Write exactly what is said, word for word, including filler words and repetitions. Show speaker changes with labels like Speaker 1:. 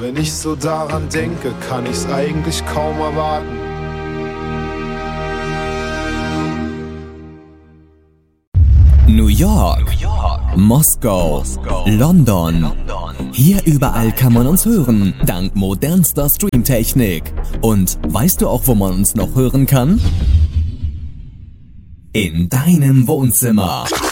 Speaker 1: Wenn ich so daran denke, kann ich's eigentlich kaum erwarten.
Speaker 2: New York, New York, Moskau, Moskau, London. London. Hier überall kann man uns hören, dank modernster Streamtechnik. Und weißt du auch, wo man uns noch hören kann? In deinem Wohnzimmer.